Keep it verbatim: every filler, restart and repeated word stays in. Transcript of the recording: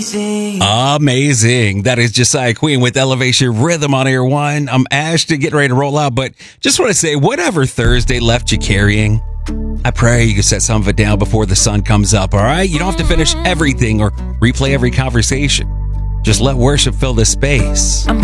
Amazing. That is Josiah Queen with Elevation Rhythm on Air One. I'm Ashton getting ready to roll out, but just want to say, whatever Thursday left you carrying, I pray you can set some of it down before the sun comes up, all right? You don't have to finish everything or replay every conversation. Just let worship fill the space.